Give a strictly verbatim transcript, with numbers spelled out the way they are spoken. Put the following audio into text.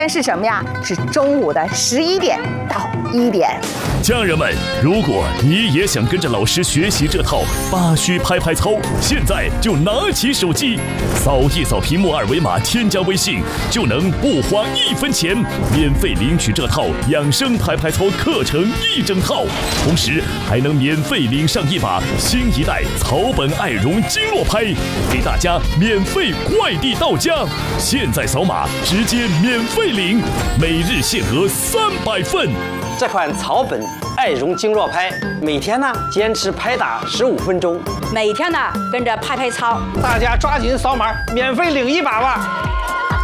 是什么呀？是中午的十一点到一点。 家人们，如果你也想跟着老师学习这套八虚拍拍操，现在就拿起手机，扫一扫屏幕二维码，添加微信，就能不花一分钱，免费领取这套养生拍拍操课程一整套，同时还能免费领上一把新一代草本爱绒经络拍，给大家免费快递到家。现在扫码直接免费领，每日限额三百份。 这款草本爱绒经络拍，每天呢坚持拍打十五分钟， 每天呢跟着拍拍操， 大家抓紧扫码，免费领一把吧。